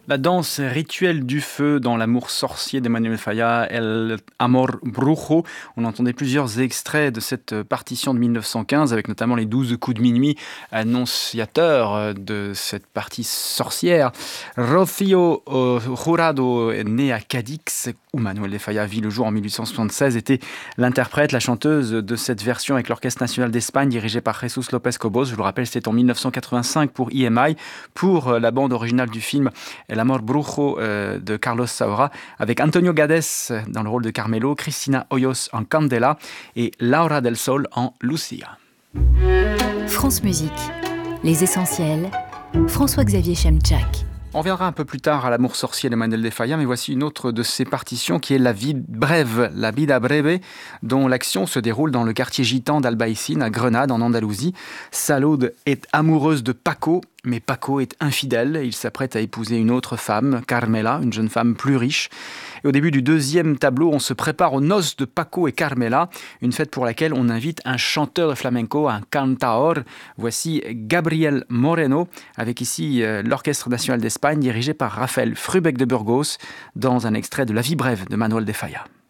La danse rituelle du feu dans L'amour sorcier d'Emmanuel Falla, El Amor Brujo. On entendait plusieurs extraits de cette partition de 1915, avec notamment les 12 coups de minuit, annonciateurs de cette partie sorcière. Rocío Jurado, né à Cadix, où Manuel de Falla vit le jour en 1876, était l'interprète, la chanteuse de cette version avec l'Orchestre national d'Espagne, dirigé par Jesús López Cobos. Je vous le rappelle, c'était en 1985 pour EMI, pour la bande originale du film El Amor Brujo de Carlos Saura, avec Antonio Gades dans le rôle de Carmelo, Cristina Hoyos en Candela et Laura del Sol en Lucia. France Musique, les essentiels, François-Xavier Chemchak. On reviendra un peu plus tard à L'amour sorcier de Manuel de Falla, mais voici une autre de ses partitions qui est La vie brève, La vida breve, dont l'action se déroule dans le quartier gitan d'Albaicín, à Grenade, en Andalousie. Salud est amoureuse de Paco, mais Paco est infidèle. Il s'apprête à épouser une autre femme, Carmela, une jeune femme plus riche. Et au début du deuxième tableau, on se prépare aux noces de Paco et Carmela, une fête pour laquelle on invite un chanteur de flamenco, un cantaor. Voici Gabriel Moreno, avec ici l'Orchestre national d'Espagne, dirigé par Rafael Frubeck de Burgos, dans un extrait de La vie brève de Manuel de Falla.